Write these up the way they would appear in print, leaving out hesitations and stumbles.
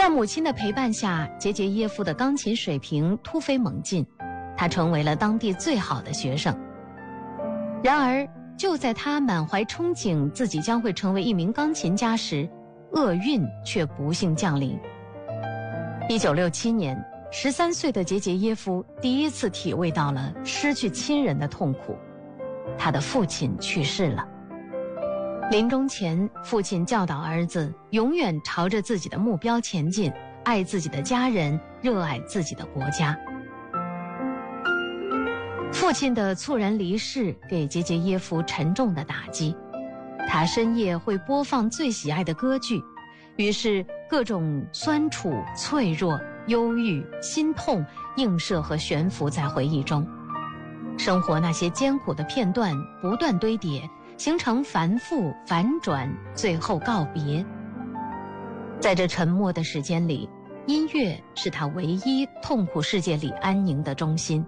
在母亲的陪伴下，杰杰耶夫的钢琴水平突飞猛进，他成为了当地最好的学生。然而，就在他满怀憧憬自己将会成为一名钢琴家时，厄运却不幸降临。1967年，13岁的杰杰耶夫第一次体味到了失去亲人的痛苦，他的父亲去世了。临终前，父亲教导儿子永远朝着自己的目标前进，爱自己的家人，热爱自己的国家。父亲的猝然离世给杰杰耶夫沉重的打击，他深夜会播放最喜爱的歌剧，于是各种酸楚、脆弱、忧郁、心痛映射和悬浮在回忆中。生活那些艰苦的片段不断堆叠，形成反复、反转，最后告别。在这沉默的时间里，音乐是他唯一痛苦世界里安宁的中心。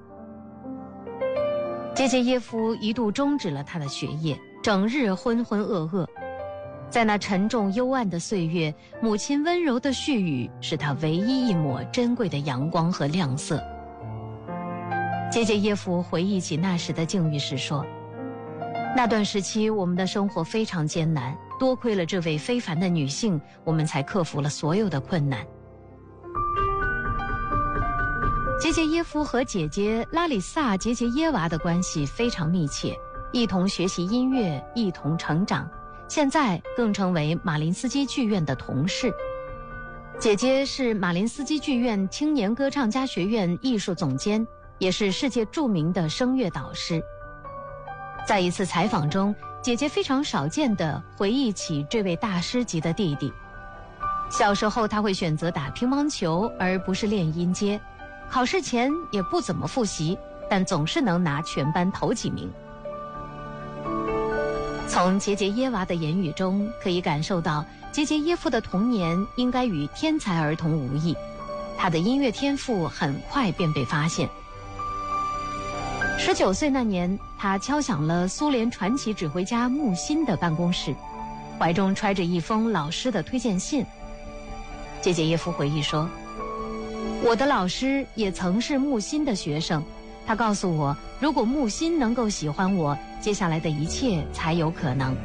杰杰耶夫一度终止了他的学业，整日浑浑噩噩。在那沉重幽暗的岁月，母亲温柔的絮语是他唯一一抹珍贵的阳光和亮色。杰杰耶夫回忆起那时的境遇时说，那段时期我们的生活非常艰难，多亏了这位非凡的女性，我们才克服了所有的困难。杰杰耶夫和姐姐拉里萨·杰杰耶娃的关系非常密切，一同学习音乐，一同成长，现在更成为马林斯基剧院的同事。姐姐是马林斯基剧院青年歌唱家学院艺术总监，也是世界著名的声乐导师。在一次采访中，姐姐非常少见地回忆起这位大师级的弟弟。小时候，他会选择打乒乓球而不是练音阶，考试前也不怎么复习，但总是能拿全班头几名。从杰杰耶娃的言语中可以感受到，杰杰耶夫的童年应该与天才儿童无异，他的音乐天赋很快便被发现。19岁那年，他敲响了苏联传奇指挥家木心的办公室，怀中揣着一封老师的推荐信。杰杰耶夫回忆说，我的老师也曾是木心的学生，他告诉我，如果木心能够喜欢我，接下来的一切才有可能。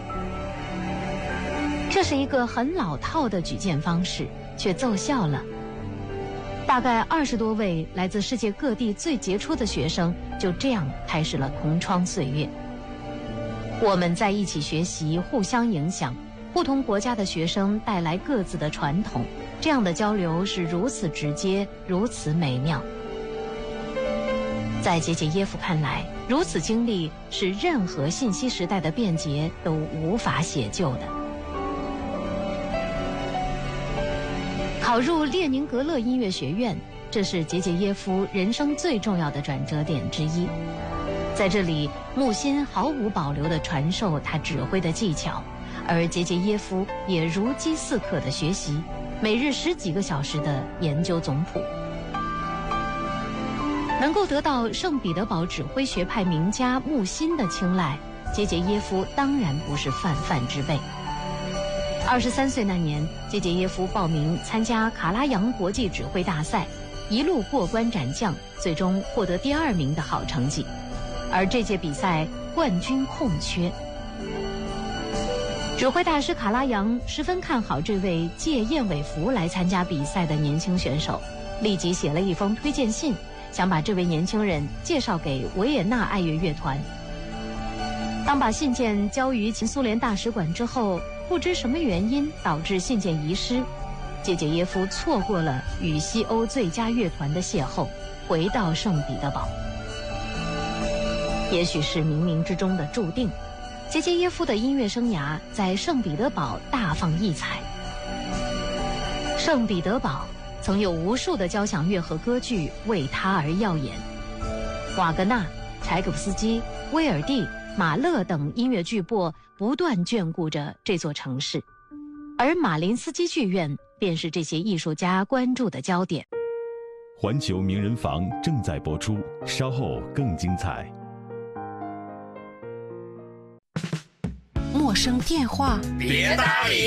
这是一个很老套的举荐方式，却奏效了。大概20多位来自世界各地最杰出的学生就这样开始了同窗岁月。我们在一起学习，互相影响，不同国家的学生带来各自的传统，这样的交流是如此直接，如此美妙。在杰杰耶夫看来，如此经历是任何信息时代的便捷都无法写就的。考入列宁格勒音乐学院，这是杰杰耶夫人生最重要的转折点之一。在这里，木心毫无保留地传授他指挥的技巧，而杰杰耶夫也如饥似渴地学习，每日10几个小时地研究总谱。能够得到圣彼得堡指挥学派名家木心的青睐，杰杰耶夫当然不是泛泛之辈。23岁那年，杰杰耶夫报名参加卡拉扬国际指挥大赛，一路过关斩将，最终获得第2名的好成绩。而这届比赛冠军空缺，指挥大师卡拉扬十分看好这位借燕尾服来参加比赛的年轻选手，立即写了一封推荐信，想把这位年轻人介绍给维也纳爱乐乐团。当把信件交于前苏联大使馆之后，不知什么原因导致信件遗失，杰杰耶夫错过了与西欧最佳乐团的邂逅，回到圣彼得堡。也许是冥冥之中的注定，杰杰耶夫的音乐生涯在圣彼得堡大放异彩。圣彼得堡曾有无数的交响乐和歌剧为他而耀眼，瓦格纳、柴可夫斯基、威尔第、马勒等音乐巨擘不断眷顾着这座城市，而马林斯基剧院便是这些艺术家关注的焦点。 环球名人房正在播出，稍后更精彩。 陌生电话别搭理。